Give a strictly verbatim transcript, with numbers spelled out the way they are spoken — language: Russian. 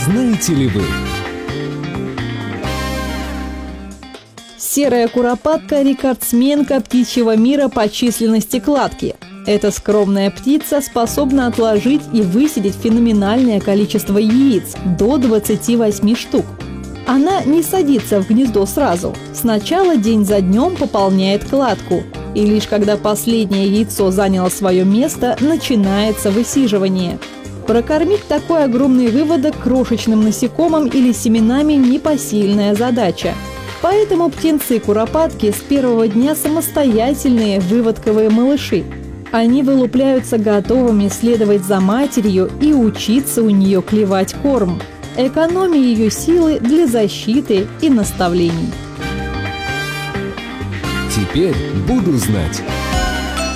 Знаете ли вы? Серая куропатка – рекордсменка птичьего мира по численности кладки. Эта скромная птица способна отложить и высидеть феноменальное количество яиц – до двадцати восьми штук. Она не садится в гнездо сразу. Сначала день за днем пополняет кладку. И лишь когда последнее яйцо заняло свое место, начинается высиживание. Прокормить такой огромный выводок крошечным насекомым или семенами – непосильная задача. Поэтому птенцы-куропатки с первого дня самостоятельные выводковые малыши. Они вылупляются готовыми следовать за матерью и учиться у нее клевать корм, экономя ее силы для защиты и наставлений. Теперь буду знать.